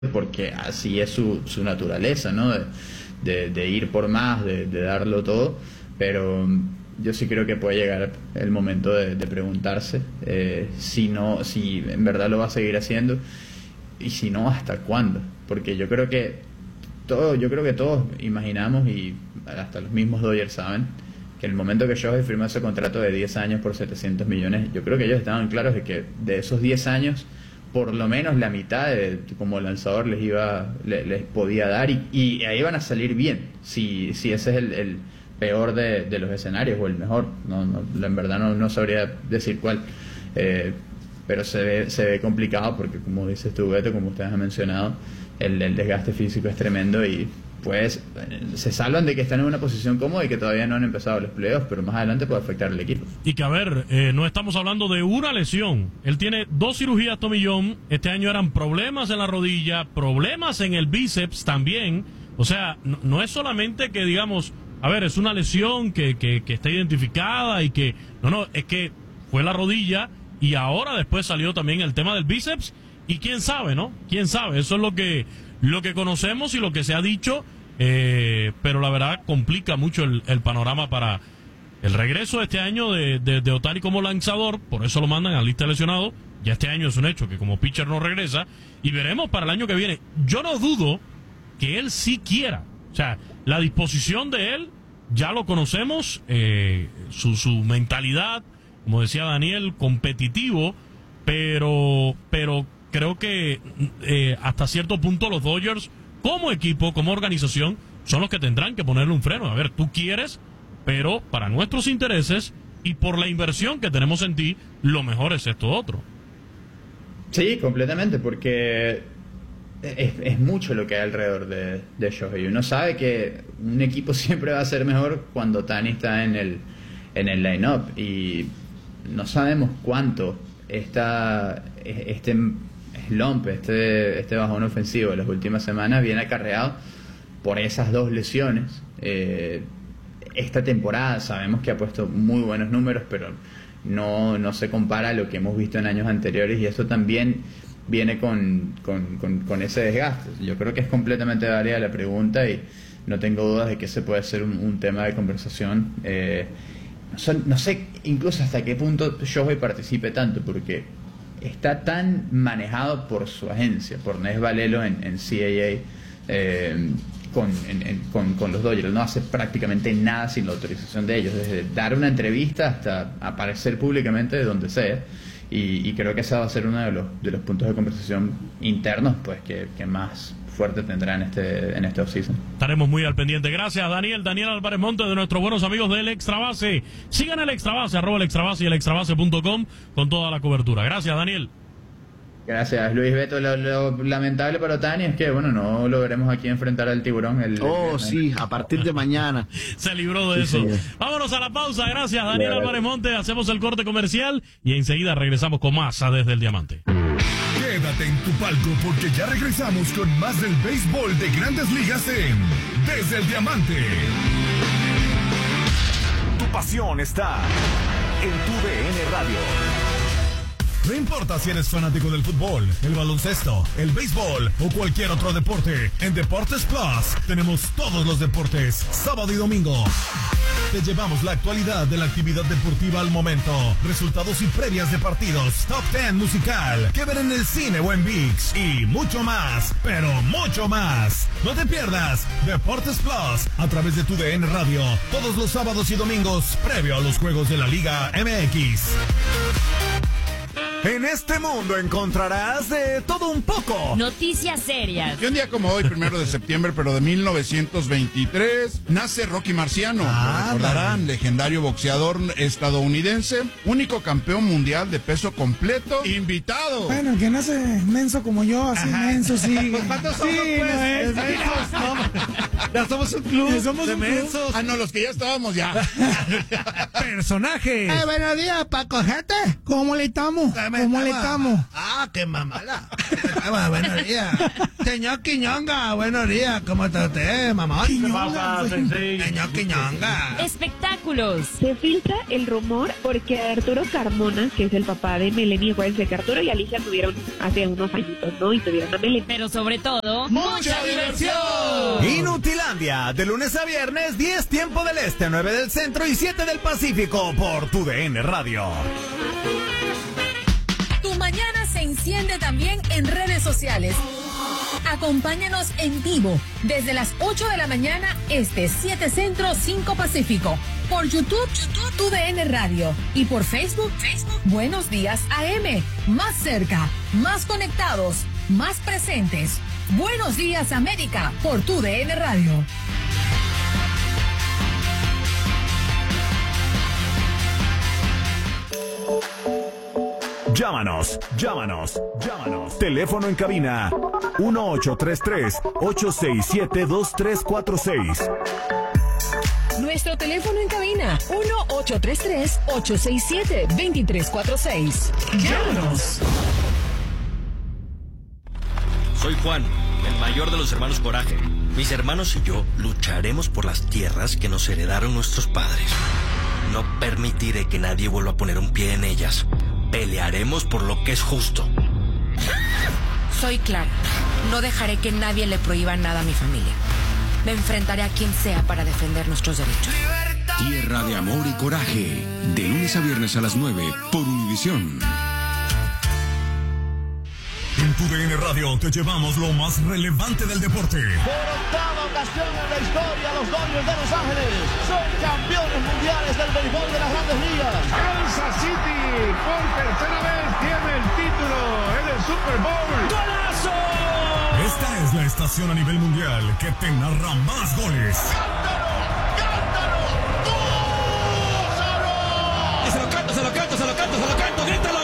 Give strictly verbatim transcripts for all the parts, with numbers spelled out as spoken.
porque así es su, su naturaleza, ¿no? De, de, de ir por más, de, de darlo todo, pero yo sí creo que puede llegar el momento de, de preguntarse eh, si no, si en verdad lo va a seguir haciendo y si no, hasta cuándo, porque yo creo que todo, yo creo que todos imaginamos y hasta los mismos Dodgers saben que en el momento que Shohei firmó ese contrato de diez años por setecientos millones, yo creo que ellos estaban claros de que de esos diez años por lo menos la mitad de, como lanzador les iba les, les podía dar y, y ahí van a salir bien si, si ese es el, el peor de, de los escenarios o el mejor, no, no en verdad no, no sabría decir cuál, eh, pero se ve, se ve complicado porque como dices tú, Beto, como ustedes han mencionado, el, el desgaste físico es tremendo y pues se salvan de que están en una posición cómoda y que todavía no han empezado los playoffs, pero más adelante puede afectar al equipo. Y que a ver, eh, no estamos hablando de una lesión. Él tiene dos cirugías Tommy John. Este año eran problemas en la rodilla, problemas en el bíceps también. O sea, no, no es solamente que digamos, a ver, es una lesión que, que, que está identificada y que, no, no, es que fue la rodilla y ahora después salió también el tema del bíceps y quién sabe, ¿no? Quién sabe, eso es lo que... Lo que conocemos y lo que se ha dicho, eh, pero la verdad complica mucho el, el panorama para el regreso este año de, de, de Ohtani como lanzador, por eso lo mandan a la lista de lesionados. Ya este año es un hecho que como pitcher no regresa y veremos para el año que viene. Yo no dudo que él sí quiera, o sea, la disposición de él ya lo conocemos, eh, su, su mentalidad, como decía Daniel, competitivo, pero, pero creo que eh, hasta cierto punto los Dodgers, como equipo, como organización, son los que tendrán que ponerle un freno. A ver, tú quieres, pero para nuestros intereses y por la inversión que tenemos en ti, lo mejor es esto otro. Sí, completamente, porque es, es mucho lo que hay alrededor de, de Shohei. Uno sabe que un equipo siempre va a ser mejor cuando Ohtani está en el, en el line-up y no sabemos cuánto está este slump, este, este bajón ofensivo de las últimas semanas viene acarreado por esas dos lesiones. Eh, esta temporada sabemos que ha puesto muy buenos números, pero no, no se compara a lo que hemos visto en años anteriores y eso también viene con, con, con, con ese desgaste. Yo creo que es completamente válida la pregunta y no tengo dudas de que ese puede ser un, un tema de conversación. Eh, no, son, no sé incluso hasta qué punto Shohei participe tanto, porque está tan manejado por su agencia, por Nes Valelo en, en C A A, eh, con, en, en, con, con los Dodgers. No hace prácticamente nada sin la autorización de ellos, desde dar una entrevista hasta aparecer públicamente de donde sea. Y, y creo que ese va a ser uno de los, de los puntos de conversación internos pues que, que más fuerte tendrá en este, en este offseason. Estaremos muy al pendiente. Gracias, Daniel. Daniel Álvarez Monte, de nuestros buenos amigos del Extra Base. Sigan el Extra Base, arroba el Extra Base y el extrabase punto com con toda la cobertura. Gracias, Daniel. Gracias, Luis. Beto, lo, lo lamentable para Ohtani es que, bueno, no lo veremos aquí enfrentar al tiburón. El, oh, el, sí, a partir de mañana. Se libró de sí, eso. Señor. Vámonos a la pausa. Gracias, Daniel Gracias. Álvarez Monte. Hacemos el corte comercial y enseguida regresamos con más a Desde el Diamante. Quédate en tu palco porque ya regresamos con más del béisbol de Grandes Ligas en Desde el Diamante. Tu pasión está en tu D N Radio. No importa si eres fanático del fútbol, el baloncesto, el béisbol o cualquier otro deporte, en Deportes Plus tenemos todos los deportes, sábado y domingo. Te llevamos la actualidad de la actividad deportiva al momento, resultados y previas de partidos, top ten musical, que ver en el cine o en ViX y mucho más, pero mucho más. No te pierdas Deportes Plus a través de tu D N Radio, todos los sábados y domingos previo a los juegos de la Liga M X. En este mundo encontrarás de todo un poco. Noticias serias. Y un día como hoy, primero de septiembre, pero de mil novecientos veintitrés, nace Rocky Marciano. Ah, lo recordarán, legendario boxeador estadounidense, único campeón mundial de peso completo, invitado. Bueno, que nace menso como yo, así Ajá. menso, sí. ¿Cuántos sí, somos, pues? No es, Ya somos un club. Ya somos de un club. mensos. Ah, no, los que ya estábamos ya. Personajes. Eh, buenos días, Paco Gente. ¿Cómo le estamos? ¿Cómo le estamos? Ah, qué mamala. Ah, buenos días. Señor Quiñonga, buenos días. ¿Cómo está usted, mamá? Pasa, sensei. Señor Quiñonga. Espectáculos. Se filtra el rumor porque Arturo Carmona, que es el papá de Melanie, acuérdense que Arturo y Alicia tuvieron hace unos añitos, ¿no? Y tuvieron a Melanie. Pero sobre todo, ¡mucha diversión! Inutilandia, de lunes a viernes, diez tiempo del este, nueve del centro y siete del Pacífico por tu D N Radio. Tu mañana se enciende también en redes sociales. Acompáñanos en vivo desde las ocho de la mañana este, siete centro, cinco pacífico. Por YouTube, YouTube, tu D N Radio. Y por Facebook, Facebook, Buenos Días A M. Más cerca, más conectados, más presentes. Buenos Días América por tu D N Radio. Llámanos, llámanos, llámanos. Teléfono en cabina uno ocho tres tres, ocho seis siete, dos tres cuatro seis. Nuestro teléfono en cabina uno ocho tres tres, ocho seis siete, dos tres cuatro seis. Llámanos. Soy Juan, el mayor de los hermanos Coraje. Mis hermanos y yo lucharemos por las tierras que nos heredaron nuestros padres. No permitiré que nadie vuelva a poner un pie en ellas. Pelearemos por lo que es justo. Soy Clara. No dejaré que nadie le prohíba nada a mi familia. Me enfrentaré a quien sea para defender nuestros derechos. Tierra de amor y coraje. De lunes a viernes a las nueve por Univisión. En tu D N Radio te llevamos lo más relevante del deporte. Por octava ocasión en la historia, los Dodgers de Los Ángeles son campeones mundiales del béisbol de las Grandes Ligas. Kansas City por tercera vez tiene el título en el Super Bowl. ¡Golazo! Esta es la estación a nivel mundial que te narra más goles. ¡Cántalo! ¡Cántalo! ¡Gózalo! Se lo canto, se lo canto, se lo canto, se lo canto, grítalo.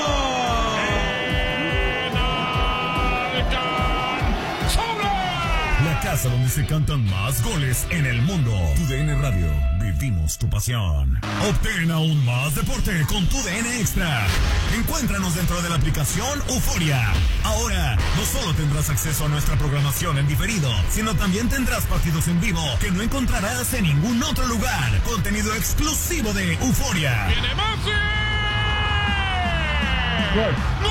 La casa donde se cantan más goles en el mundo. Tu D N Radio, vivimos tu pasión. Obtén aún más deporte con tu D N Extra. Encuéntranos dentro de la aplicación Euforia. Ahora, no solo tendrás acceso a nuestra programación en diferido, sino también tendrás partidos en vivo que no encontrarás en ningún otro lugar. Contenido exclusivo de Euforia. ¡Viene Maxi! ¡Gol!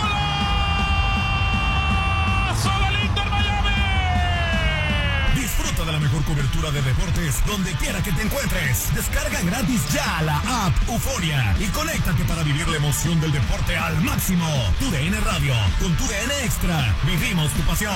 Disfruta de la mejor cobertura de deportes donde quiera que te encuentres. Descarga gratis ya la app Euforia y conéctate para vivir la emoción del deporte al máximo. Tu D N Radio, con tu D N Extra, vivimos tu pasión.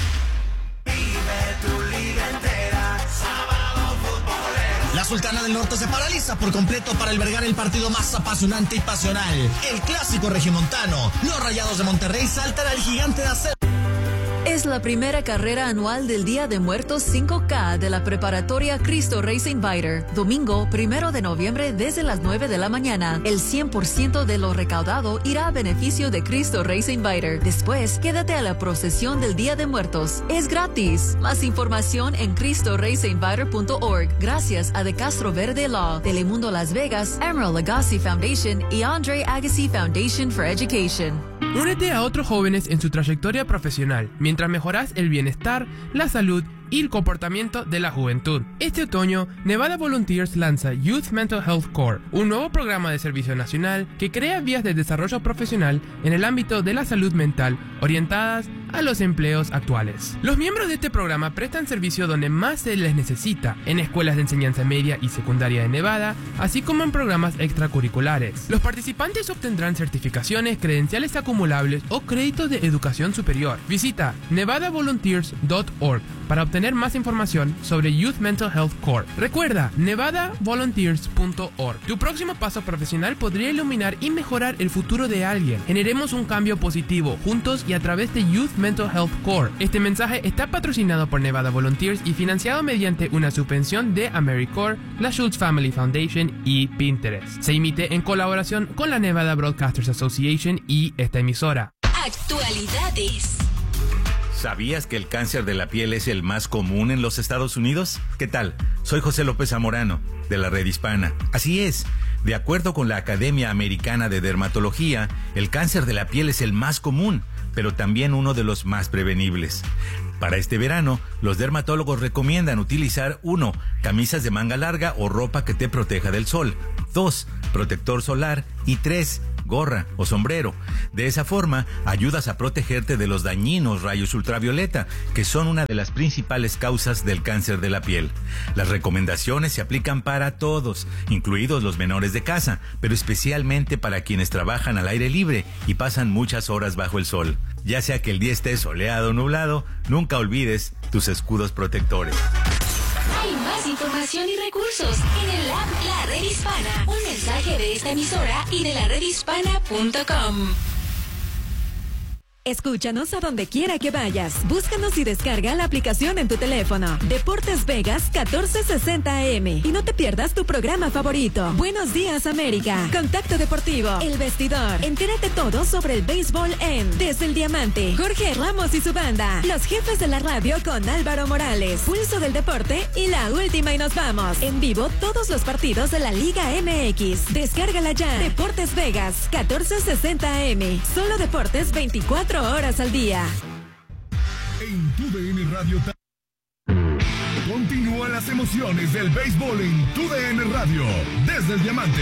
Vive tu liga entera, sábado futbolero. La Sultana del Norte se paraliza por completo para albergar el partido más apasionante y pasional, el clásico regiomontano. Los Rayados de Monterrey saltan al gigante de acero. Es la primera carrera anual del Día de Muertos cinco K de la preparatoria Cristo Racing Fighter. Domingo, primero de noviembre, desde las nueve de la mañana. El cien por ciento de lo recaudado irá a beneficio de Cristo Racing Fighter. Después, quédate a la procesión del Día de Muertos. Es gratis. Más información en cristo racing fighter punto org. Gracias a De Castro Verde Law, Telemundo Las Vegas, Emerald Agassi Foundation y Andre Agassi Foundation for Education. Únete a otros jóvenes en su trayectoria profesional, mientras mejoras el bienestar, la salud y el comportamiento de la juventud. Este otoño, Nevada Volunteers lanza Youth Mental Health Corps, un nuevo programa de servicio nacional que crea vías de desarrollo profesional en el ámbito de la salud mental orientadas a los empleos actuales. Los miembros de este programa prestan servicio donde más se les necesita, en escuelas de enseñanza media y secundaria de Nevada, así como en programas extracurriculares. Los participantes obtendrán certificaciones, credenciales acumulables o créditos de educación superior. Visita nevada volunteers punto org para obtener más información sobre Youth Mental Health Corps. Recuerda, nevada volunteers punto org. Tu próximo paso profesional podría iluminar y mejorar el futuro de alguien. Generemos un cambio positivo, juntos y a través de Youth Mental Health Corps. Este mensaje está patrocinado por Nevada Volunteers y financiado mediante una subvención de AmeriCorps, la Schultz Family Foundation y Pinterest. Se emite en colaboración con la Nevada Broadcasters Association y esta emisora. Actualidades. ¿Sabías que el cáncer de la piel es el más común en los Estados Unidos? ¿Qué tal? Soy José López Zamorano, de la Red Hispana. Así es, de acuerdo con la Academia Americana de Dermatología, el cáncer de la piel es el más común, pero también uno de los más prevenibles. Para este verano, los dermatólogos recomiendan utilizar uno, camisas de manga larga o ropa que te proteja del sol. dos, protector solar. Y tres, gorra o sombrero. De esa forma, ayudas a protegerte de los dañinos rayos ultravioleta, que son una de las principales causas del cáncer de la piel. Las recomendaciones se aplican para todos, incluidos los menores de casa, pero especialmente para quienes trabajan al aire libre y pasan muchas horas bajo el sol. Ya sea que el día esté soleado o nublado, nunca olvides tus escudos protectores. Hay más información y recursos en el app La Red Hispana. Un mensaje de esta emisora y de la red hispana punto com. Escúchanos a donde quiera que vayas. Búscanos y descarga la aplicación en tu teléfono. Deportes Vegas catorce sesenta A M. Y no te pierdas tu programa favorito. Buenos días, América. Contacto Deportivo. El Vestidor. Entérate todo sobre el béisbol en Desde el Diamante. Jorge Ramos y su banda. Los jefes de la radio con Álvaro Morales. Pulso del Deporte y la última y nos vamos. En vivo todos los partidos de la Liga M X. Descárgala ya. Deportes Vegas catorce sesenta A M. Solo deportes veinticuatro horas al día. En tu D N Radio continúan las emociones del béisbol en tu D N Radio desde el Diamante.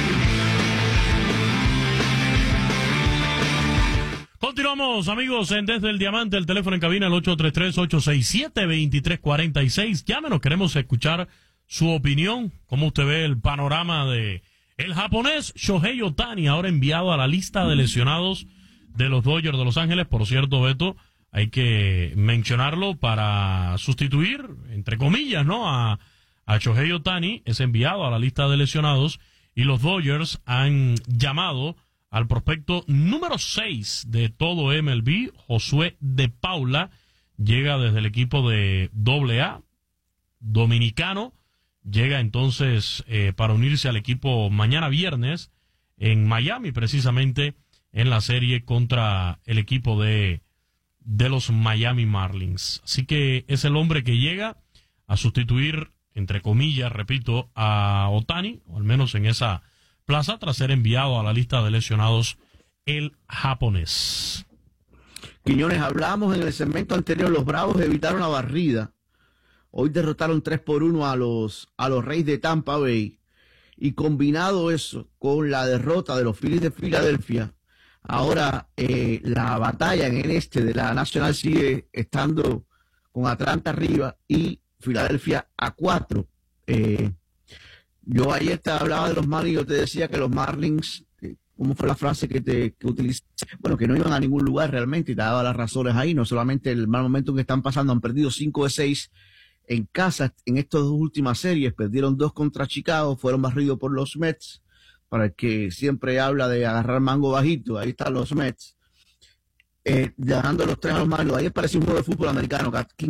Continuamos, amigos, en Desde el Diamante. El teléfono en cabina, el ocho tres tres, ocho seis siete, dos tres cuatro seis. Llámenos, queremos escuchar su opinión. ¿Cómo usted ve el panorama de el japonés Shohei Ohtani, ahora enviado a la lista de lesionados de los Dodgers de Los Ángeles? Por cierto, Beto, hay que mencionarlo para sustituir, entre comillas, ¿no? A, a Shohei Ohtani, es enviado a la lista de lesionados y los Dodgers han llamado al prospecto número seis de todo M L B, Josué de Paula. Llega desde el equipo de doble A, dominicano. Llega entonces eh, para unirse al equipo mañana viernes en Miami, precisamente, en la serie contra el equipo de, de los Miami Marlins. Así que es el hombre que llega a sustituir, entre comillas, repito, a Ohtani, o al menos en esa plaza, tras ser enviado a la lista de lesionados el japonés. Quiñones, hablamos en el segmento anterior, los Bravos evitaron la barrida. Hoy derrotaron tres por uno a los, a los Reyes de Tampa Bay. Y combinado eso con la derrota de los Phillies de Filadelfia, ahora eh, la batalla en el este de la Nacional sigue estando con Atlanta arriba y Filadelfia a cuatro. Eh, yo ayer te hablaba de los Marlins, yo te decía que los Marlins, eh, ¿cómo fue la frase que te que utilicé? Bueno, que no iban a ningún lugar realmente y te daba las razones ahí, no solamente el mal momento que están pasando, han perdido cinco de seis en casa en estas dos últimas series, perdieron dos contra Chicago, fueron barridos por los Mets. Para el que siempre habla de agarrar mango bajito, ahí están los Mets, eh, ganando los tres a los Marlins. Ahí parece un juego de fútbol americano.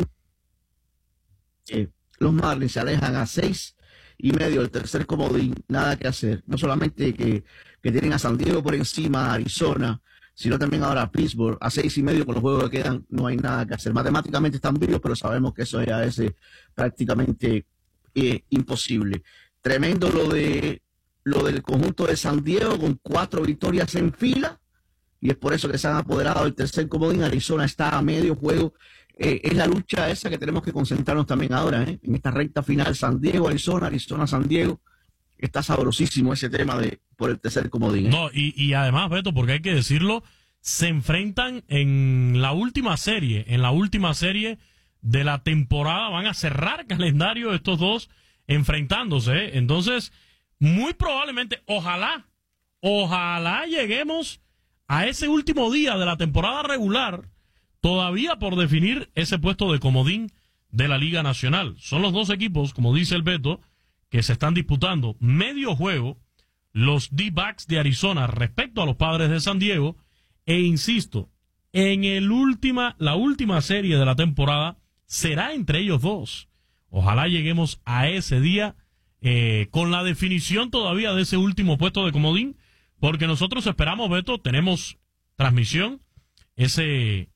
Eh, los Marlins se alejan a seis y medio del tercer comodín, nada que hacer. No solamente que, que tienen a San Diego por encima, a Arizona, sino también ahora a Pittsburgh, a seis y medio con los juegos que quedan, no hay nada que hacer. Matemáticamente están vivos, pero sabemos que eso ya es eh, prácticamente eh, imposible. Tremendo lo de lo del conjunto de San Diego con cuatro victorias en fila y es por eso que se han apoderado del tercer comodín. Arizona está a medio juego. Eh, es la lucha esa que tenemos que concentrarnos también ahora, ¿eh? En esta recta final. San Diego, Arizona, Arizona, San Diego. Está sabrosísimo ese tema de por el tercer comodín, ¿eh? No, y, y además, Beto, porque hay que decirlo, se enfrentan en la última serie, en la última serie de la temporada. Van a cerrar calendario estos dos enfrentándose, ¿eh? Entonces, muy probablemente, ojalá, ojalá lleguemos a ese último día de la temporada regular, todavía por definir ese puesto de comodín de la Liga Nacional. Son los dos equipos, como dice el Beto, que se están disputando medio juego, los D-backs de Arizona respecto a los Padres de San Diego, e insisto, en el última, la última serie de la temporada será entre ellos dos. Ojalá lleguemos a ese día Eh, con la definición todavía de ese último puesto de comodín, porque nosotros esperamos, Beto, tenemos transmisión ese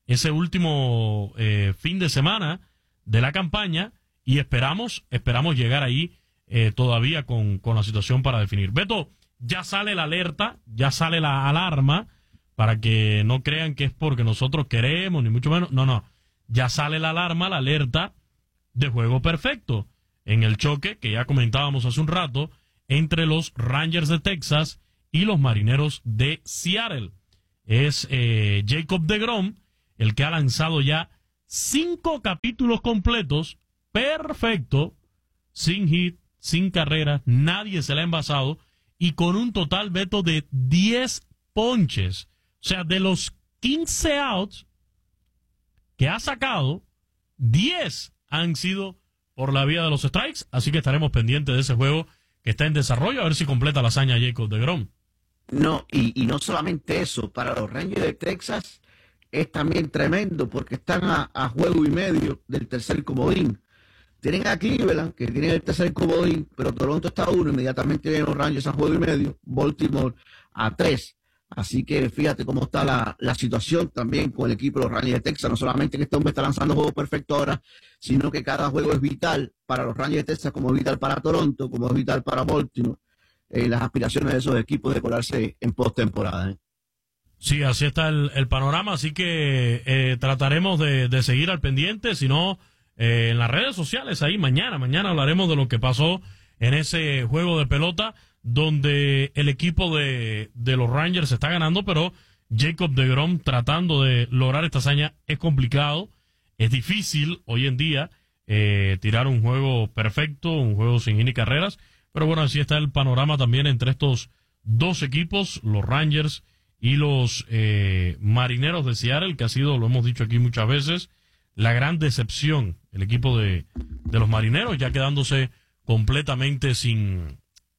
ese último eh, fin de semana de la campaña y esperamos, esperamos llegar ahí eh, todavía con, con la situación para definir. Beto, ya sale la alerta, ya sale la alarma, para que no crean que es porque nosotros queremos, ni mucho menos. No, no. Ya sale la alarma, la alerta de juego perfecto en el choque que ya comentábamos hace un rato entre los Rangers de Texas y los Marineros de Seattle. Es eh, Jacob deGrom el que ha lanzado ya cinco capítulos completos, perfecto, sin hit, sin carrera, nadie se le ha envasado y con un total, Beto, de diez ponches. O sea, de los quince outs que ha sacado, diez han sido por la vía de los strikes. Así que estaremos pendientes de ese juego que está en desarrollo, a ver si completa la hazaña Jacob deGrom. No, y, y no solamente eso, para los Rangers de Texas es también tremendo porque están a, a juego y medio del tercer comodín. Tienen a Cleveland, que tienen el tercer comodín, pero Toronto está a uno, inmediatamente vienen los Rangers a juego y medio, Baltimore a tres. Así que fíjate cómo está la, la situación también con el equipo de los Rangers de Texas. No solamente que este hombre está lanzando juegos perfectos ahora, sino que cada juego es vital para los Rangers de Texas, como es vital para Toronto, como es vital para Baltimore. Eh, las aspiraciones de esos equipos de colarse en postemporada. ¿eh? Sí, así está el, el panorama. Así que eh, trataremos de, de seguir al pendiente. Si no, eh, en las redes sociales, ahí mañana, mañana hablaremos de lo que pasó en ese juego de pelota, donde el equipo de, de los Rangers está ganando, pero Jacob deGrom tratando de lograr esta hazaña es complicado, es difícil hoy en día eh, tirar un juego perfecto, un juego sin hit ni carreras, pero bueno, así está el panorama también entre estos dos equipos, los Rangers y los eh, Marineros de Seattle, que ha sido, lo hemos dicho aquí muchas veces, la gran decepción, el equipo de, de los Marineros, ya quedándose completamente sin...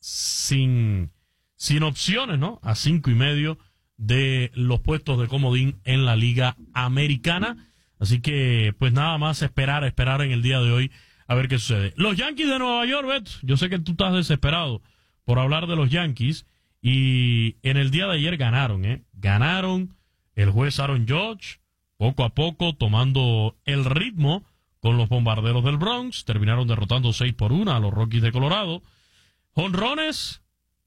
sin sin opciones, ¿no? A cinco y medio de los puestos de comodín en la Liga Americana. Así que, pues nada más esperar, esperar en el día de hoy a ver qué sucede. Los Yankees de Nueva York, Bet, yo sé que tú estás desesperado por hablar de los Yankees y en el día de ayer ganaron, ¿eh? Ganaron el juez Aaron Judge, poco a poco tomando el ritmo con los Bombarderos del Bronx, terminaron derrotando seis por uno a los Rockies de Colorado. Jonrones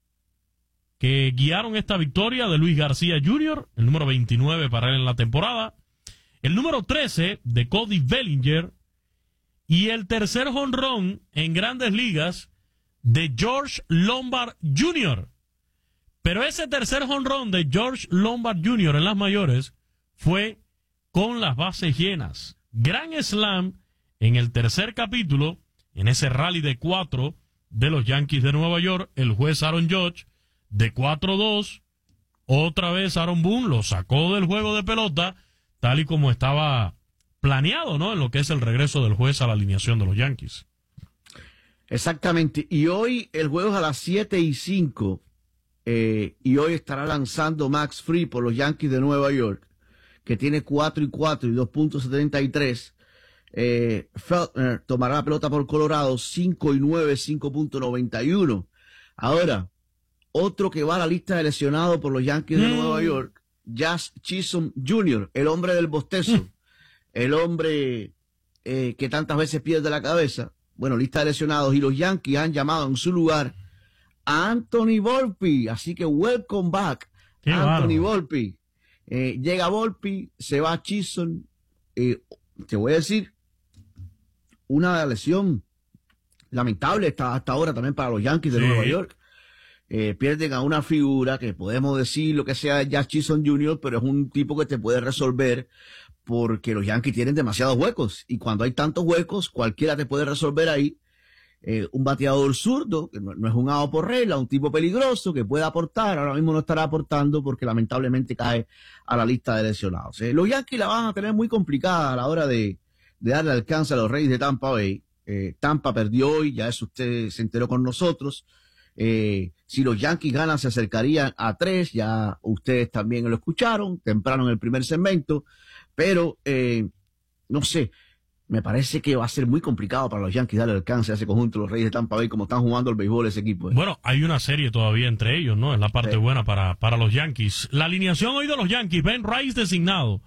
que guiaron esta victoria de Luis García junior, el número veintinueve para él en la temporada, el número trece de Cody Bellinger y el tercer jonrón en Grandes Ligas de George Lombard junior Pero ese tercer jonrón de George Lombard junior en las mayores fue con las bases llenas. Gran slam en el tercer capítulo, en ese rally de cuatro de los Yankees de Nueva York, el juez Aaron Judge, de cuatro dos, otra vez Aaron Boone lo sacó del juego de pelota, tal y como estaba planeado, ¿no? En lo que es el regreso del juez a la alineación de los Yankees. Exactamente, y hoy el juego es a las siete y cinco, eh, y hoy estará lanzando Max Fried por los Yankees de Nueva York, que tiene cuatro y cuatro y dos punto setenta y tres. Eh, Feltner tomará la pelota por Colorado, cinco y nueve, cinco punto noventa y uno. Ahora, otro que va a la lista de lesionados por los Yankees de mm. Nueva York, Jazz Chisholm junior, el hombre del bostezo, mm. el hombre eh, que tantas veces pierde la cabeza. Bueno, lista de lesionados, y los Yankees han llamado en su lugar a Anthony Volpe, así que welcome back, Qué Anthony Volpe. Eh, llega Volpe, se va Chisholm, eh, te voy a decir, una lesión lamentable hasta, hasta ahora también para los Yankees de sí. Nueva York. Eh, pierden a una figura que podemos decir lo que sea de Jazz Chisholm junior, pero es un tipo que te puede resolver porque los Yankees tienen demasiados huecos y cuando hay tantos huecos cualquiera te puede resolver ahí. Eh, un bateador zurdo, que no, no es un out por regla, un tipo peligroso que puede aportar, ahora mismo no estará aportando porque lamentablemente cae a la lista de lesionados. Eh, los Yankees la van a tener muy complicada a la hora de, de darle alcance a los Reyes de Tampa Bay. Eh, Tampa perdió hoy, ya eso usted se enteró con nosotros. Eh, si los Yankees ganan se acercarían a tres, ya ustedes también lo escucharon temprano en el primer segmento, pero eh, no sé, me parece que va a ser muy complicado para los Yankees darle alcance a ese conjunto de los Reyes de Tampa Bay como están jugando el béisbol ese equipo. ¿eh? Bueno, hay una serie todavía entre ellos, ¿no? Es la parte sí. buena para, para los Yankees. La alineación hoy de los Yankees, Ben Rice designado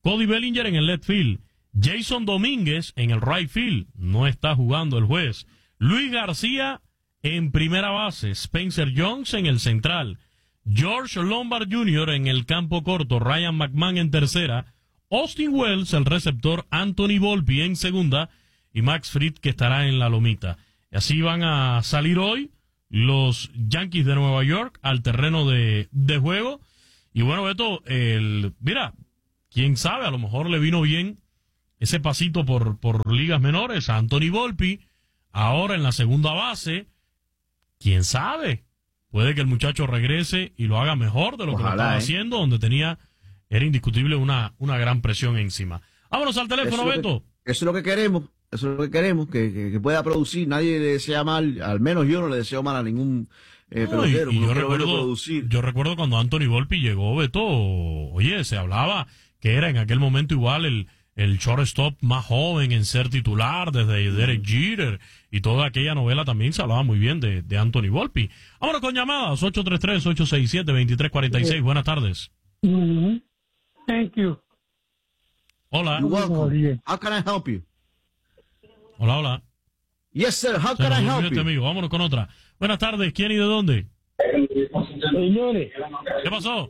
Cody Bellinger en el left field. Jason Domínguez en el right field. No está jugando el juez. Luis García en primera base. Spencer Jones en el central. George Lombard junior en el campo corto. Ryan McMahon en tercera. Austin Wells, el receptor. Anthony Volpi en segunda. Y Max Fried, que estará en la lomita. Y así van a salir hoy los Yankees de Nueva York al terreno de, de juego. Y bueno, Beto, el, mira, quién sabe, a lo mejor le vino bien ese pasito por, por ligas menores a Anthony Volpi, ahora en la segunda base. Quién sabe, puede que el muchacho regrese y lo haga mejor de lo Ojalá, que lo estaba eh. haciendo, donde tenía, era indiscutible una, una gran presión encima. Vámonos al teléfono, eso Beto. Que, eso es lo que queremos. Eso es lo que queremos, que, que, que pueda producir. Nadie le desea mal, al menos yo no le deseo mal a ningún eh, no, pelotero. Y, y yo, recuerdo, yo recuerdo cuando Anthony Volpi llegó, Beto, oye, se hablaba que era en aquel momento igual el, el shortstop más joven en ser titular desde Derek Jeter, y toda aquella novela también se hablaba muy bien de, de Anthony Volpi. Vámonos con llamadas, ocho tres tres, ocho seis siete, dos tres cuatro seis. Buenas tardes. Mm-hmm. Thank you. Hola. You're welcome. How can I help you? Hola, hola. Yes, sir. How can I help you? Amigo. Vámonos con otra. Buenas tardes. ¿Quién y de dónde? Señores. ¿Qué pasó?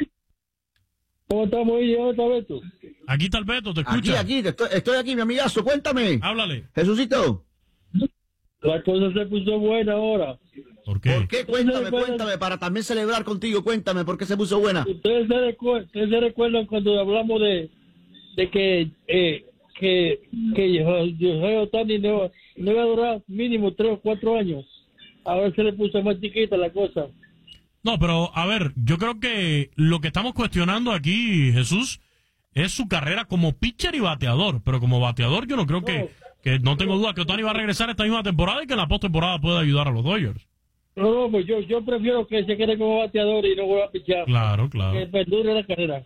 ¿Cómo estamos ahí? ¿Dónde está Beto? Aquí está el Beto, te escucha. Aquí, aquí. Estoy, estoy aquí, mi amigazo. Cuéntame. Háblale. Jesucito. La cosa se puso buena ahora. ¿Por qué? ¿Por qué? Cuéntame, cuéntame. Para también celebrar contigo. Cuéntame, ¿por qué se puso buena? Ustedes se, recu ustedes se recuerdan cuando hablamos de, de que... Eh, que que José Otani no, no iba a durar mínimo tres o cuatro años. Ahora se le puso más chiquita la cosa. No, pero a ver, yo creo que lo que estamos cuestionando aquí, Jesús, es su carrera como pitcher y bateador. Pero como bateador yo no creo no, que, que no tengo duda que Otani va a regresar esta misma temporada y que en la postemporada pueda ayudar a los Dodgers. No, no, pues yo, yo prefiero que se quede como bateador y no vuelva a pichar. Claro, claro. Que perdure la carrera.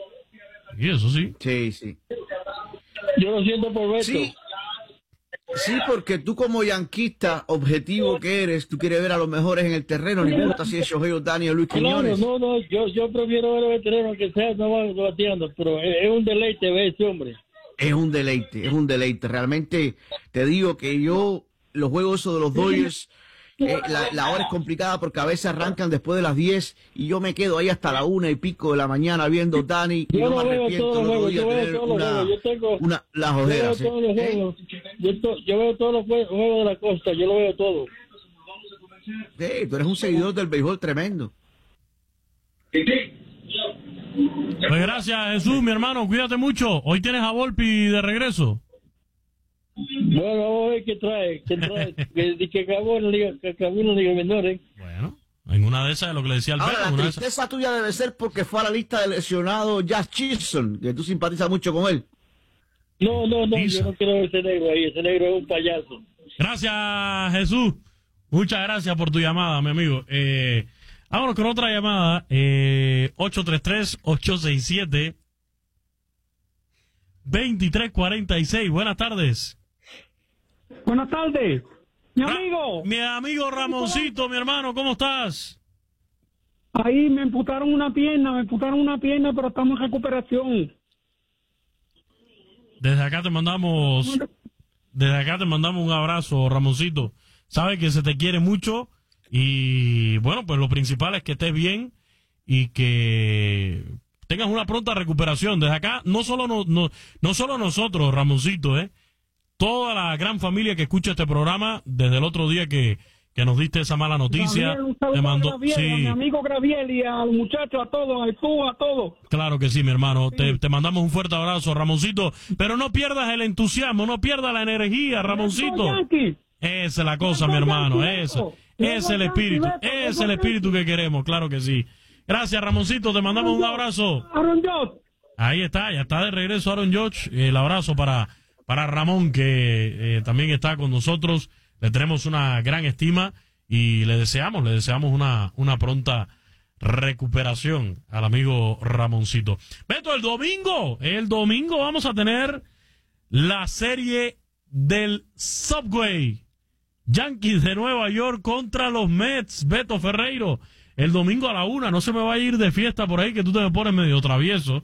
Y eso sí. Sí, sí. Yo lo siento por Beto. Sí, sí, porque tú como yanquista objetivo que eres, tú quieres ver a los mejores en el terreno, no importa si es Shohei Ohtani o Luis Quiñones. No, no, no, yo, yo prefiero ver a los veteranos que sea no van bateando, pero es, es un deleite ver ese hombre. Es un deleite, es un deleite. Realmente te digo que yo, los juegos esos de los Dodgers, eh, la, la hora es complicada porque a veces arrancan después de las diez y yo me quedo ahí hasta la una y pico de la mañana viendo Dani y yo no me arrepiento los los días yo tener veo una, yo tengo, una, las ojeras. Yo veo, todos los juegos. Yo, to, yo veo todos los juegos de la costa, yo lo veo todo. Sí, tú eres un seguidor del béisbol tremendo. Pues gracias, Jesús, mi hermano, cuídate mucho. Hoy tienes a Volpi de regreso. Bueno, vamos a ver qué trae, qué trae, que, que acabó en la liga, que acabó en la liga menor, ¿eh? Bueno, en una de esas es lo que le decía Alberto. Ahora, la tristeza esas... tuya debe ser porque fue a la lista de lesionados Jazz Chisholm, que tú simpatizas mucho con él. No, no, no, Dice. Yo no quiero ver ese negro ahí, ese negro es un payaso. Gracias, Jesús. Muchas gracias por tu llamada, mi amigo. Eh, vámonos con otra llamada, eh, ocho tres tres, ocho seis siete, dos tres cuatro seis. Buenas tardes. Buenas tardes, mi amigo. Mi amigo Ramoncito, mi hermano, ¿cómo estás? Ahí me amputaron una pierna, me amputaron una pierna, pero estamos en recuperación. Desde acá te mandamos, desde acá te mandamos un abrazo, Ramoncito. Sabes que se te quiere mucho y, bueno, pues lo principal es que estés bien y que tengas una pronta recuperación. Desde acá, no solo, no, no, no solo nosotros, Ramoncito, ¿eh? Toda la gran familia que escucha este programa, desde el otro día que, que nos diste esa mala noticia, Gabriel, un te mandó, a, Gabriel, sí. a mi amigo Graviel y a los muchachos, a todos, al tú, a todos. Claro que sí, mi hermano, sí. te, te mandamos un fuerte abrazo, Ramoncito, pero no pierdas el entusiasmo, no pierdas la energía, Ramoncito. Esa es la cosa, mi hermano, eso, ese es el espíritu, ese es el espíritu que queremos, claro que sí. Gracias, Ramoncito, te mandamos un abrazo. Aaron George. Ahí está, ya está de regreso Aaron George, el abrazo para... Para Ramón, que eh, también está con nosotros, le tenemos una gran estima y le deseamos, le deseamos una, una pronta recuperación al amigo Ramoncito. Beto, el domingo, el domingo vamos a tener la serie del Subway. Yankees de Nueva York contra los Mets, Beto Ferreiro. El domingo a la una, no se me va a ir de fiesta por ahí, que tú te me pones medio travieso.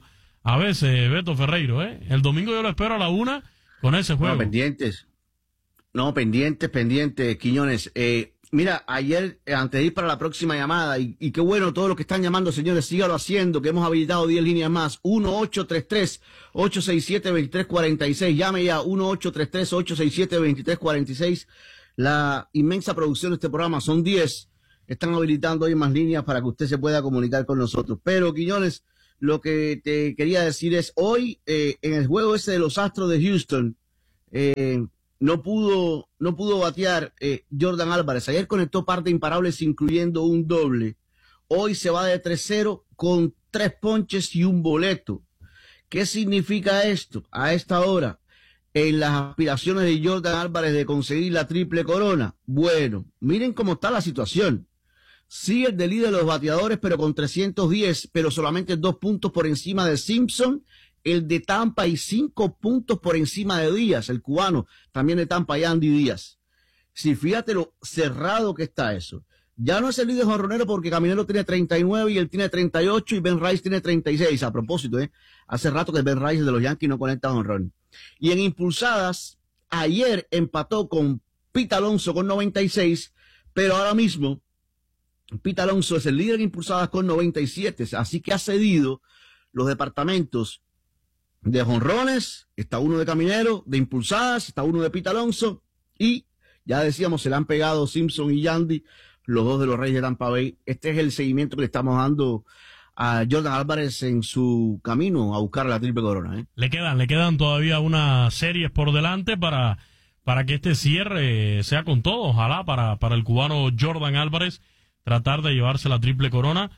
a veces, Beto Ferreiro, ¿eh? El domingo yo lo espero a la una con ese juego. No, pendientes. No, pendientes, pendientes, Quiñones. Eh, mira, ayer, eh, antes de ir para la próxima llamada, y, y qué bueno, todos los que están llamando, señores, síganlo haciendo, que hemos habilitado diez líneas más. uno ocho tres tres, ocho seis siete, dos tres cuatro seis. Llame ya, uno ocho tres tres, ocho seis siete, dos tres cuatro seis. La inmensa producción de este programa son diez. Están habilitando hoy más líneas para que usted se pueda comunicar con nosotros. Pero, Quiñones, lo que te quería decir es, hoy, eh, en el juego ese de los Astros de Houston, eh, no pudo, no pudo batear eh, Jordan Álvarez. Ayer conectó par de imparables, incluyendo un doble. Hoy se va de tres cero con tres ponches y un boleto. ¿Qué significa esto a esta hora en las aspiraciones de Jordan Álvarez de conseguir la triple corona? Bueno, miren cómo está la situación. Sigue el de líder de los bateadores, pero con trescientos diez, pero solamente dos puntos por encima de Simpson, el de Tampa, y cinco puntos por encima de Díaz, el cubano, también de Tampa, y Andy Díaz. Si fíjate lo cerrado que está eso. Ya no es el líder jonronero porque Caminero tiene treinta y nueve y él tiene treinta y ocho y Ben Rice tiene treinta y seis. A propósito, ¿eh? Hace rato que Ben Rice de los Yankees no conecta jonrón. Y en impulsadas, ayer empató con Pete Alonso con noventa y seis, pero ahora mismo Pete Alonso es el líder en impulsadas con noventa y siete, así que ha cedido los departamentos de jonrones, está uno de Caminero, de impulsadas, está uno de Pete Alonso, y ya decíamos, se le han pegado Simpson y Yandy, los dos de los Reyes de Tampa Bay. Este es el seguimiento que le estamos dando a Jordan Álvarez en su camino a buscar la triple corona, ¿eh? Le quedan, le quedan todavía unas series por delante para, para que este cierre sea con todo, ojalá para, para el cubano Jordan Álvarez tratar de llevarse la triple corona.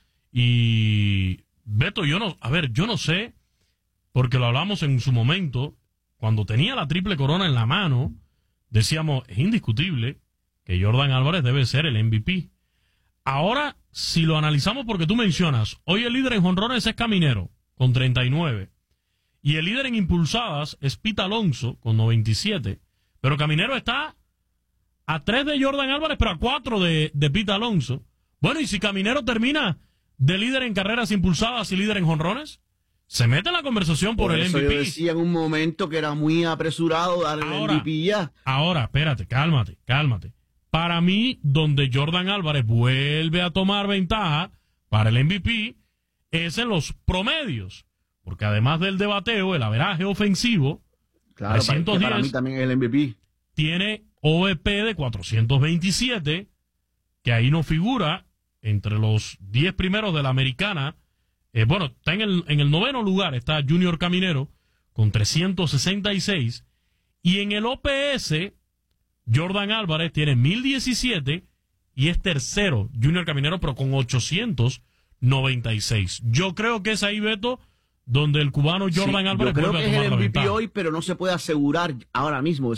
Y Beto, yo no, a ver, yo no sé, porque lo hablamos en su momento, cuando tenía la triple corona en la mano, decíamos, es indiscutible que Jordan Álvarez debe ser el M V P. Ahora, si lo analizamos porque tú mencionas, hoy el líder en jonrones es Caminero, con treinta y nueve, y el líder en impulsadas es Pete Alonso, con noventa y siete, pero Caminero está a tres de Jordan Álvarez, pero a cuatro de, de Pete Alonso. Bueno, y si Caminero termina de líder en carreras impulsadas y líder en jonrones, se mete en la conversación por, por el eso M V P. Yo decía en un momento que era muy apresurado darle el M V P ya. Ahora, espérate, cálmate, cálmate. Para mí, donde Jordan Álvarez vuelve a tomar ventaja para el M V P es en los promedios. Porque además del de bateo, el averaje ofensivo, claro, trescientos diez, para mí también es el M V P. Tiene O V P de cuatrocientos veintisiete, que ahí no figura entre los diez primeros de la americana. Eh, bueno, está en el, en el noveno lugar, está Junior Caminero con trescientos sesenta y seis. Y en el O P S, Jordan Álvarez tiene mil diecisiete y es tercero, Junior Caminero, pero con ochocientos noventa y seis. Yo creo que es ahí, Beto, donde el cubano Jordan sí, Álvarez yo creo vuelve que a tomar es el la M V P ventaja. hoy, pero no se puede asegurar ahora mismo.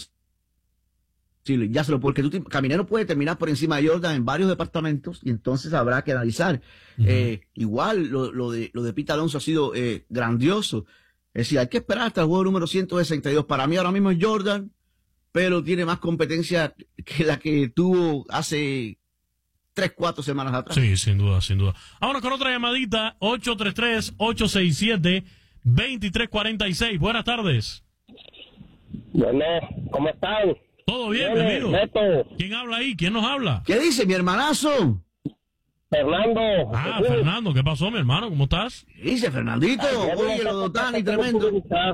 Sí, ya se lo porque tú, Caminero puede terminar por encima de Jordan en varios departamentos y entonces habrá que analizar. Uh-huh. eh, igual lo, lo de lo de Pete Alonso ha sido eh, grandioso. Es decir, hay que esperar hasta el juego número ciento sesenta y dos. Para mí ahora mismo es Jordan, pero tiene más competencia que la que tuvo hace tres, cuatro semanas atrás. Sí, sin duda, sin duda. Vámonos con otra llamadita, ocho tres tres, ocho seis siete, dos tres cuatro seis. Buenas tardes. Bueno, ¿cómo están? Todo bien, mi amigo. Beto. ¿Quién habla ahí? ¿Quién nos habla? ¿Qué dice, mi hermanazo? Fernando. Ah, Jesús. Fernando, ¿qué pasó, mi hermano? ¿Cómo estás? ¿Qué dice, Fernandito? Oye, lo de Otani, tremendo.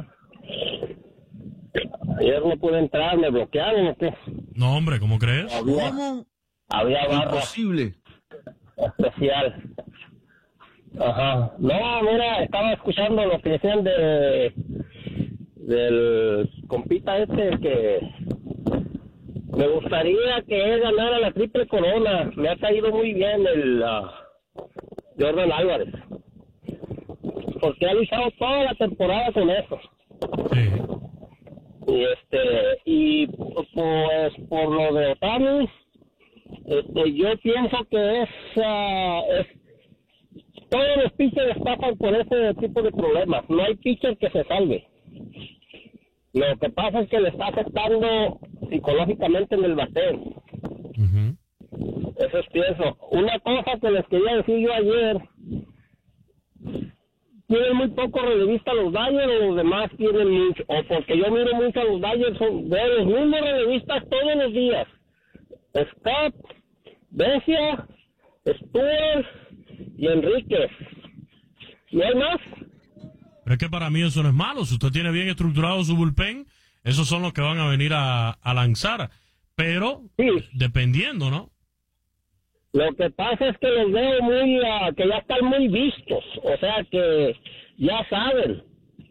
Ayer no pude entrar, me bloquearon, ¿o qué? No, hombre, ¿cómo crees? Había, ¿Cómo? Había barra. Imposible. Especial. Ajá. No, mira, estaba escuchando lo que decían de del compita este que me gustaría que él ganara la triple corona. Me ha caído muy bien el uh, Jordan Álvarez, porque ha luchado toda la temporada con eso. Sí. Y este y pues por lo de Otani, este, yo pienso que es, uh, es todos los pitchers pasan por ese tipo de problemas. No hay pitcher que se salve. Lo que pasa es que le está afectando psicológicamente en el bateo. Uh-huh. Eso es pienso. Una cosa que les quería decir yo ayer, tienen muy pocos relevistas los Dodgers o los demás tienen mucho, o porque yo miro mucho a los Dodgers, son, veo los mismos relevistas todos los días. Scott, Becia, Stuart y Enríquez. ¿No hay más? Pero es que para mí eso no es malo. Si usted tiene bien estructurado su bullpen, esos son los que van a venir a, a lanzar. Pero, sí, dependiendo, ¿no? Lo que pasa es que los veo muy, uh, que ya están muy vistos. O sea que ya saben.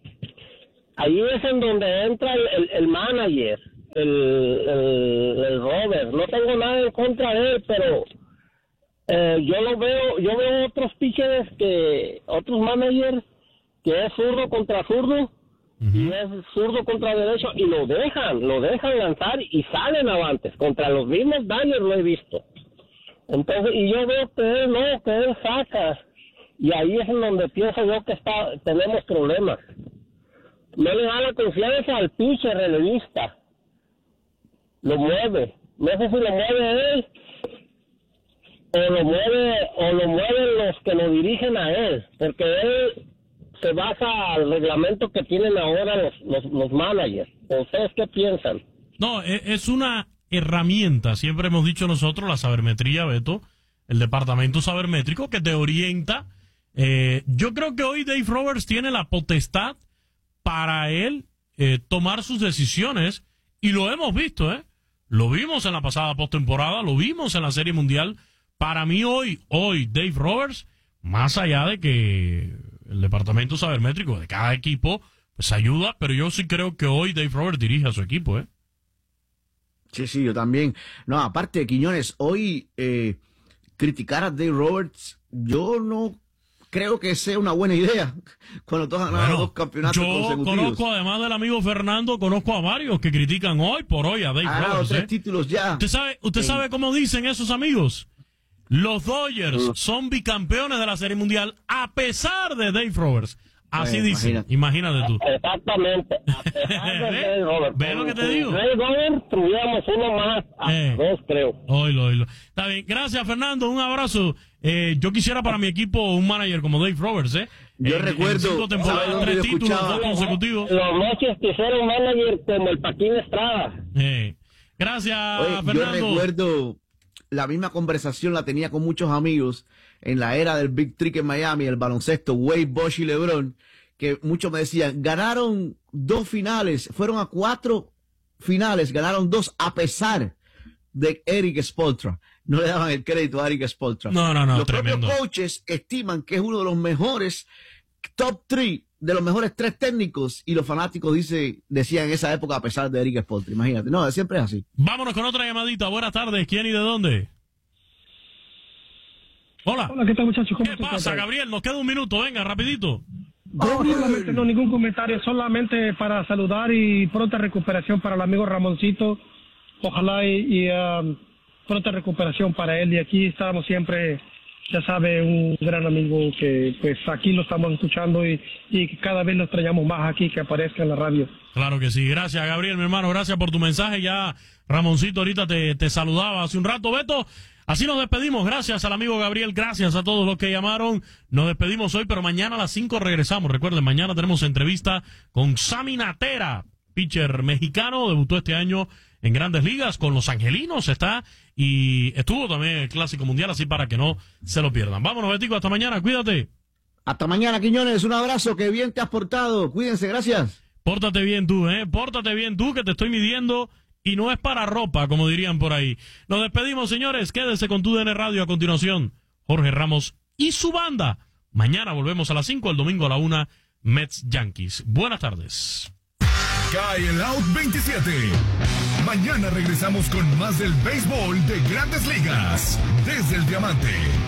Ahí es en donde entra el, el, el manager, el, el, el Robert. No tengo nada en contra de él, pero eh, yo lo veo, yo veo otros pitchers que, otros managers que es zurdo contra zurdo, uh-huh. y es zurdo contra derecho, y lo dejan, lo dejan lanzar y salen avantes. Contra los mismos Dodgers lo he visto. Entonces, y yo veo que él no, que él saca, y ahí es en donde pienso yo que está, tenemos problemas. No le da la confianza al pitcher relevista. Lo mueve. No sé si lo mueve él, o lo mueve, o lo mueven los que lo dirigen a él, porque él se basa al reglamento que tienen ahora los, los, los managers. ¿Ustedes qué piensan? No, es una herramienta, siempre hemos dicho nosotros, la sabermetría, Beto, el departamento sabermétrico que te orienta. Eh, yo creo que hoy Dave Roberts tiene la potestad para él eh, tomar sus decisiones, y lo hemos visto, ¿eh? Lo vimos en la pasada postemporada, lo vimos en la Serie Mundial. Para mí hoy, hoy Dave Roberts, más allá de que el departamento sabermétrico de cada equipo pues ayuda, pero yo sí creo que hoy Dave Roberts dirige a su equipo, ¿eh? Sí, sí, yo también. No, aparte de Quiñones, hoy eh, criticar a Dave Roberts, yo no creo que sea una buena idea cuando todos han ganado dos campeonatos yo consecutivos. Yo conozco, además del amigo Fernando, conozco a varios que critican hoy por hoy a Dave ha Roberts. tres ¿eh? títulos ya. ¿Usted sabe, usted sí. sabe cómo dicen esos amigos? Los Dodgers uh. son bicampeones de la Serie Mundial a pesar de Dave Roberts. Así eh, dicen, imagínate. imagínate tú. Exactamente. A pesar de Dave Roberts. ¿Ves lo que te digo? Dave Roberts tuviéramos uno más, a eh. dos creo. Oílo, oílo. Está bien, gracias Fernando, un abrazo. Eh, yo quisiera para mi equipo un manager como Dave Roberts, ¿eh? Yo en, recuerdo. En cinco temporadas, tres títulos dos consecutivos. Los noches quisiera un manager como el Paquín Estrada. Eh. Gracias, Oye, Fernando. Yo recuerdo la misma conversación la tenía con muchos amigos en la era del Big Trick en Miami, el baloncesto, Wade, Bosch y LeBron, que muchos me decían, ganaron dos finales, fueron a cuatro finales, ganaron dos a pesar de Eric Spoelstra. No le daban el crédito a Eric Spoelstra. No, no, no, Los tremendo. propios coaches estiman que es uno de los mejores top tres, de los mejores tres técnicos, y los fanáticos dice, decían en esa época a pesar de Eric Spoelstra. Imagínate, no, siempre es así. Vámonos con otra llamadita. Buenas tardes, ¿quién y de dónde? Hola. Hola, ¿qué tal, muchachos? ¿Cómo ¿Qué pasa, encuentras? Gabriel? Nos queda un minuto, venga, rapidito. No, solamente no, ningún comentario, solamente para saludar y pronta recuperación para el amigo Ramoncito. Ojalá y, y um, pronta recuperación para él. Y aquí estamos siempre, ya sabe, un gran amigo que pues aquí lo estamos escuchando y, y cada vez lo extrañamos más aquí, que aparezca en la radio. Claro que sí. Gracias, Gabriel, mi hermano. Gracias por tu mensaje. Ya Ramoncito ahorita te, te saludaba hace un rato. Beto, así nos despedimos. Gracias al amigo Gabriel. Gracias a todos los que llamaron. Nos despedimos hoy, pero mañana a las cinco regresamos. Recuerden, mañana tenemos entrevista con Sammy Natera, pitcher mexicano. Debutó este año en Grandes Ligas con los Angelinos, está, y estuvo también en el Clásico Mundial, así para que no se lo pierdan. Vámonos, Betico, hasta mañana, cuídate. Hasta mañana, Quiñones, un abrazo, que bien te has portado, cuídense, gracias. Pórtate bien tú, eh, pórtate bien tú, que te estoy midiendo, y no es para ropa, como dirían por ahí. Nos despedimos, señores, quédese con tu D N Radio. A continuación, Jorge Ramos y su banda. Mañana volvemos a las cinco, el domingo a la una, Mets Yankees. Buenas tardes. Cae el Out veintisiete. Mañana regresamos con más del béisbol de Grandes Ligas desde el Diamante.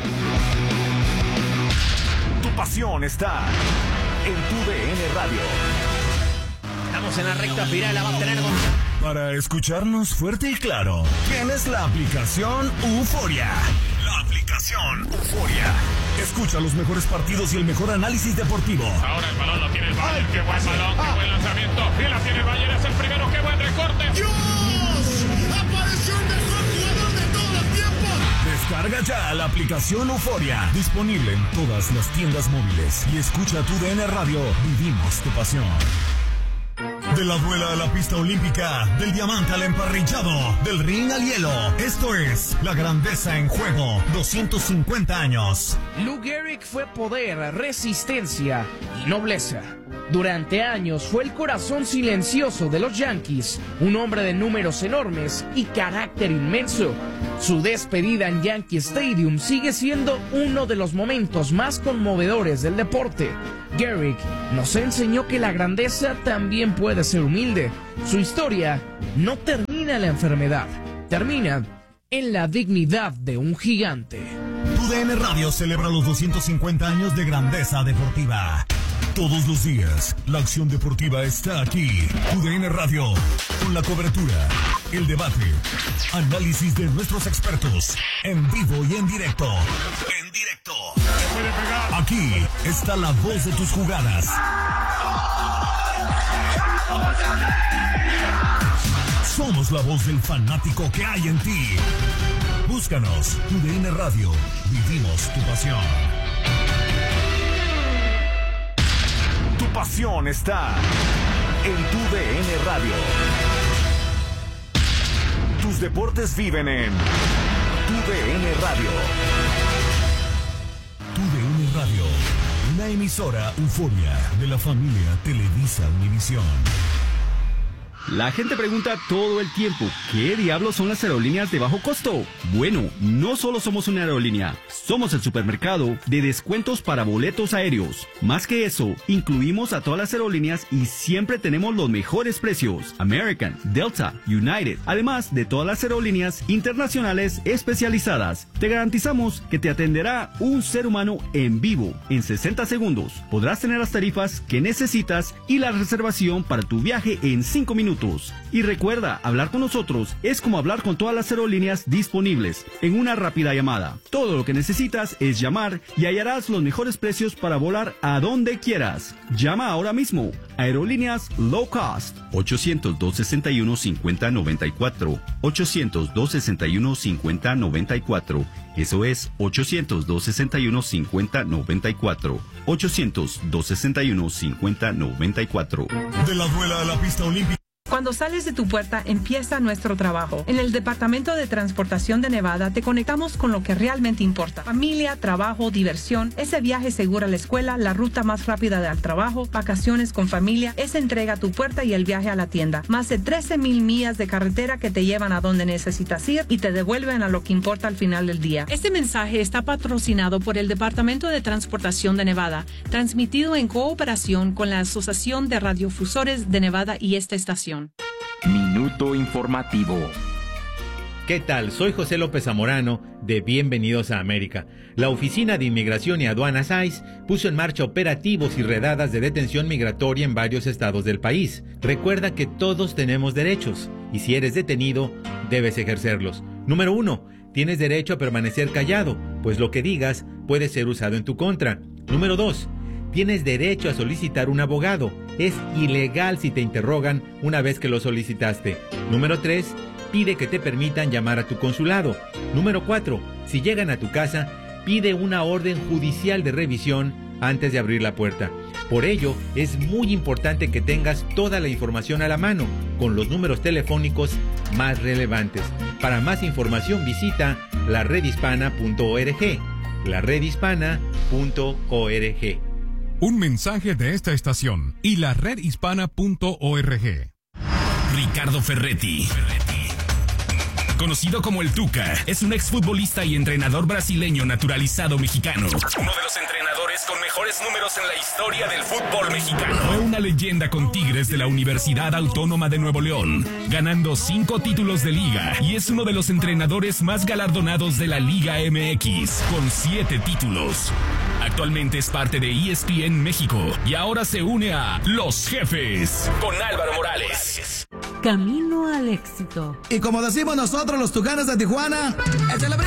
Tu pasión está en tu D N Radio. Estamos en la recta final, la va a tener con... Para escucharnos fuerte y claro, tienes la aplicación Euforia. La aplicación Euforia. Escucha los mejores partidos y el mejor análisis deportivo. Ahora el balón lo tiene el Bayern. Qué buen balón, qué buen lanzamiento. Y la tiene el Bayern, es el primero. Qué buen recorte. ¡Dios! ¡Apareció el mejor jugador de todos los tiempos! Descarga Descarga ya la aplicación Euforia, disponible en todas las tiendas móviles. Y escucha tu D N Radio, vivimos tu pasión. De la duela a la pista olímpica, del diamante al emparrillado, del ring al hielo. Esto es La Grandeza en Juego, doscientos cincuenta años. Lou Gehrig fue poder, resistencia y nobleza. Durante años fue el corazón silencioso de los Yankees, un hombre de números enormes y carácter inmenso. Su despedida en Yankee Stadium sigue siendo uno de los momentos más conmovedores del deporte. Gehrig nos enseñó que la grandeza también puede ser humilde. Su historia no termina en la enfermedad, termina en la dignidad de un gigante. Tu D N Radio celebra los doscientos cincuenta años de grandeza deportiva. Todos los días, la acción deportiva está aquí. Tu D N Radio, con la cobertura, el debate, análisis de nuestros expertos, en vivo y en directo. En directo. Aquí está la voz de tus jugadas. Somos la voz del fanático que hay en ti. Búscanos, Tu D N Radio, vivimos tu pasión. Tu pasión está en Tu D N Radio. Tus deportes viven en Tu D N Radio. Tu D N Radio, una emisora Euforia de la familia Televisa Univisión. La gente pregunta todo el tiempo, ¿qué diablos son las aerolíneas de bajo costo? Bueno, no solo somos una aerolínea, somos el supermercado de descuentos para boletos aéreos. Más que eso, incluimos a todas las aerolíneas y siempre tenemos los mejores precios. American, Delta, United, además de todas las aerolíneas internacionales especializadas. Te garantizamos que te atenderá un ser humano en vivo en sesenta segundos. Podrás tener las tarifas que necesitas y la reservación para tu viaje en cinco minutos. Y recuerda, hablar con nosotros es como hablar con todas las aerolíneas disponibles en una rápida llamada. Todo lo que necesitas es llamar y hallarás los mejores precios para volar a donde quieras. Llama ahora mismo. Aerolíneas Low Cost. ochocientos, dos sesenta y uno, cincuenta noventa y cuatro. ochocientos, dos sesenta y uno, cincuenta noventa y cuatro. Eso es ochocientos, dos sesenta y uno, cincuenta noventa y cuatro. ochocientos, dos sesenta y uno, cincuenta noventa y cuatro. De la duela a la pista olímpica. Cuando sales de tu puerta, empieza nuestro trabajo. En el Departamento de Transportación de Nevada te conectamos con lo que realmente importa. Familia, trabajo, diversión, ese viaje seguro a la escuela, la ruta más rápida al trabajo, vacaciones con familia, esa entrega a tu puerta y el viaje a la tienda. Más de trece mil millas de carretera que te llevan a donde necesitas ir y te devuelven a lo que importa al final del día. Este mensaje está patrocinado por el Departamento de Transportación de Nevada, transmitido en cooperación con la Asociación de Radiofusores de Nevada y esta estación. Minuto informativo. ¿Qué tal? Soy José López Zamorano de Bienvenidos a América. La Oficina de Inmigración y Aduanas ICE puso en marcha operativos y redadas de detención migratoria en varios estados del país. Recuerda que todos tenemos derechos y si eres detenido, debes ejercerlos. Número uno, tienes derecho a permanecer callado, pues lo que digas puede ser usado en tu contra. Número dos, tienes derecho a solicitar un abogado. Es ilegal si te interrogan una vez que lo solicitaste. Número tres, pide que te permitan llamar a tu consulado. Número cuatro, si llegan a tu casa, pide una orden judicial de revisión antes de abrir la puerta. Por ello, es muy importante que tengas toda la información a la mano, con los números telefónicos más relevantes. Para más información visita la red hispana punto org. la red hispana punto org. Un mensaje de esta estación y la red hispana punto org. Ricardo Ferretti, conocido como el Tuca, es un exfutbolista y entrenador brasileño naturalizado mexicano. Uno de los entrenadores con mejores números en la historia del fútbol mexicano. Fue una leyenda con Tigres de la Universidad Autónoma de Nuevo León, ganando cinco títulos de liga, y es uno de los entrenadores más galardonados de la Liga M X, con siete títulos. Actualmente es parte de E S P N México y ahora se une a Los Jefes con Álvaro Morales. Camino al éxito. Y como decimos nosotros los Tucanes de Tijuana, ¡échale!